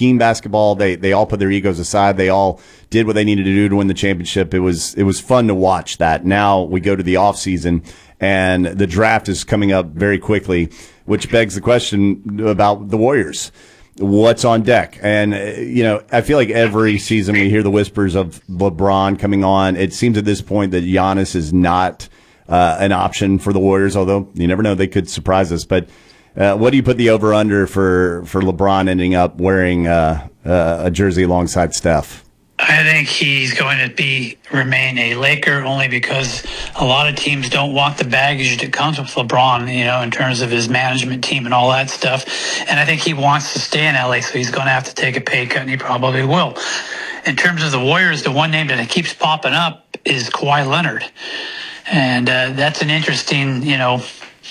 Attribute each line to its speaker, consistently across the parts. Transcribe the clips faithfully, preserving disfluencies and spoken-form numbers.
Speaker 1: team basketball. They they all put their egos aside. They all did what they needed to do to win the championship. It was it was fun to watch that. Now we go to the off season, and the draft is coming up very quickly, which begs the question about the Warriors. What's on deck? And, uh, you know, I feel like every season we hear the whispers of LeBron coming on. It seems at this point that Giannis is not uh, an option for the Warriors, although you never know, they could surprise us. But uh, what do you put the over-under for, for LeBron ending up wearing uh, uh, a jersey alongside Steph?
Speaker 2: I think he's going to be remain a Laker only because a lot of teams don't want the baggage that comes with LeBron, you know, in terms of his management team and all that stuff. And I think he wants to stay in L A, so he's going to have to take a pay cut, and he probably will. In terms of the Warriors, the one name that keeps popping up is Kawhi Leonard. And uh, that's an interesting, you know,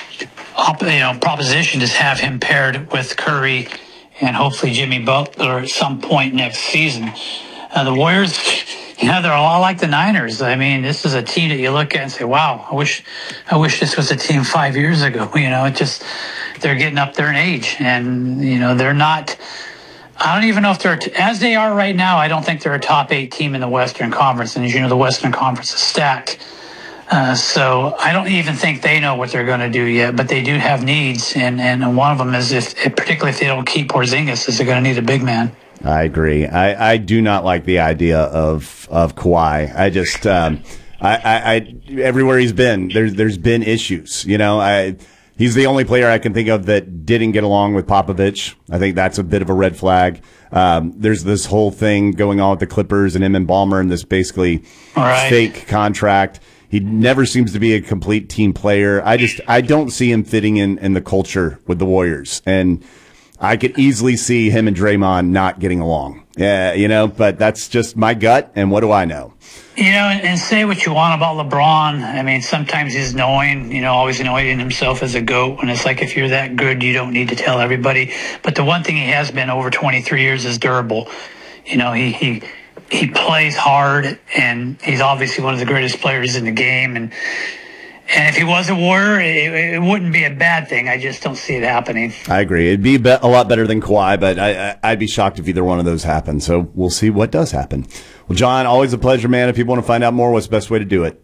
Speaker 2: op- you know, proposition to have him paired with Curry and hopefully Jimmy Butler at some point next season. Uh, the Warriors, you know, they're a lot like the Niners. I mean, this is a team that you look at and say, wow, I wish I wish this was a team five years ago. You know, it just, they're getting up there in age. And, you know, they're not, I don't even know if they're, as they are right now, I don't think they're a top eight team in the Western Conference. And as you know, the Western Conference is stacked. Uh, so I don't even think they know what they're going to do yet, but they do have needs. And, and one of them is, if particularly if they don't keep Porzingis, is they're going to need a big man.
Speaker 1: I agree. I, I do not like the idea of of Kawhi. I just um, I, I, I everywhere he's been, there's there's been issues. You know, I he's the only player I can think of that didn't get along with Popovich. I think that's a bit of a red flag. Um, there's this whole thing going on with the Clippers and him and Ballmer and this basically
Speaker 2: right.
Speaker 1: fake contract. He never seems to be a complete team player. I just I don't see him fitting in in the culture with the Warriors, and I could easily see him and Draymond not getting along. Yeah, you know, but that's just my gut, and what do I know?
Speaker 2: You know, and, and say what you want about LeBron. I mean, sometimes he's knowing, you know, always anointing himself as a GOAT, when it's like, if you're that good, you don't need to tell everybody. But the one thing he has been over twenty-three years is durable. You know, he he he plays hard, and he's obviously one of the greatest players in the game, and And if he was a Warrior, it, it wouldn't be a bad thing. I just don't see it happening.
Speaker 1: I agree. It'd be a lot better than Kawhi, but I, I'd be shocked if either one of those happened. So we'll see what does happen. Well, John, always a pleasure, man. If people want to find out more, what's the best way to do it?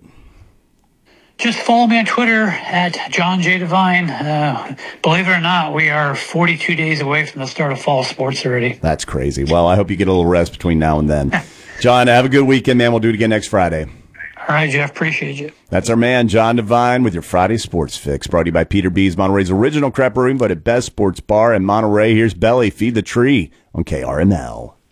Speaker 2: Just follow me on Twitter at John J. Devine. Uh, believe it or not, we are forty-two days away from the start of fall sports already.
Speaker 1: That's crazy. Well, I hope you get a little rest between now and then. John, have a good weekend, man. We'll do it again next Friday.
Speaker 2: All right, Jeff. Appreciate you.
Speaker 1: That's our man, John Devine, with your Friday Sports Fix. Brought to you by Peter B's, Monterey's original crap brewing, but at best sports bar in Monterey. Here's Belly, Feed the Tree on K R M L.